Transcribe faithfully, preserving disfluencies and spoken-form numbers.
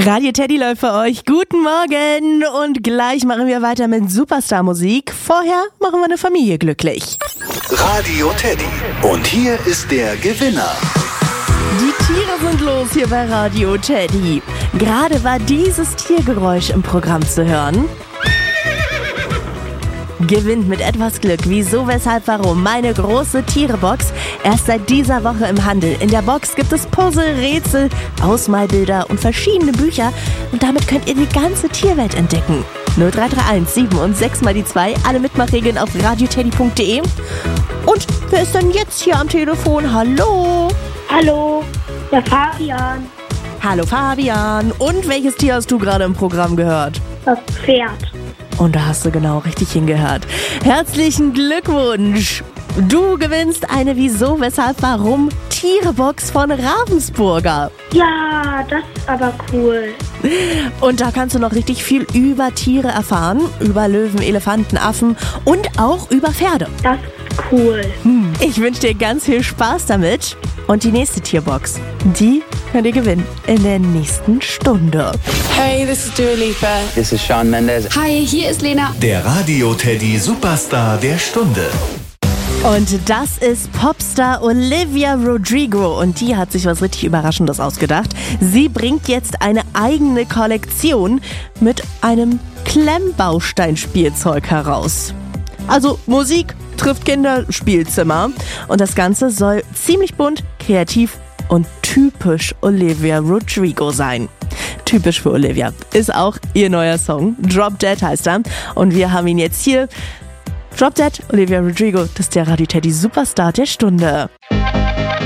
Radio Teddy läuft für euch. Guten Morgen und gleich machen wir weiter mit Superstar-Musik. Vorher machen wir eine Familie glücklich. Radio Teddy. Und hier ist der Gewinner. Die Tiere sind los hier bei Radio Teddy. Gerade war dieses Tiergeräusch im Programm zu hören. Gewinnt mit etwas Glück. Wieso, weshalb, warum? Meine große Tierebox. Erst seit dieser Woche im Handel. In der Box gibt es Puzzle, Rätsel, Ausmalbilder und verschiedene Bücher. Und damit könnt ihr die ganze Tierwelt entdecken. null drei drei eins sieben und sechs mal die zwei. Alle Mitmachregeln auf radioteddy punkt de. Und wer ist denn jetzt hier am Telefon? Hallo? Hallo, der Fabian. Hallo Fabian. Und welches Tier hast du gerade im Programm gehört? Das Pferd. Und da hast du genau richtig hingehört. Herzlichen Glückwunsch! Du gewinnst eine Wieso, Weshalb, Warum Tierebox von Ravensburger. Ja, das ist aber cool. Und da kannst du noch richtig viel über Tiere erfahren. Über Löwen, Elefanten, Affen und auch über Pferde. Das ist cool. Hm. Ich wünsche dir ganz viel Spaß damit. Und die nächste Tierbox, die könnt ihr gewinnen in der nächsten Stunde. Hey, this is Dua Lipa. This is Shawn Mendes. Hi, hier ist Lena. Der Radio Teddy Superstar der Stunde. Und das ist Popstar Olivia Rodrigo und die hat sich was richtig Überraschendes ausgedacht. Sie bringt jetzt eine eigene Kollektion mit einem Klemmbausteinspielzeug heraus. Also Musik trifft Kinderspielzimmer und das Ganze soll ziemlich bunt, kreativ und typisch Olivia Rodrigo sein. Typisch für Olivia ist auch ihr neuer Song, Drop Dead heißt er und wir haben ihn jetzt hier. Drop Dead, Olivia Rodrigo, das ist der Radio Teddy Superstar der Stunde.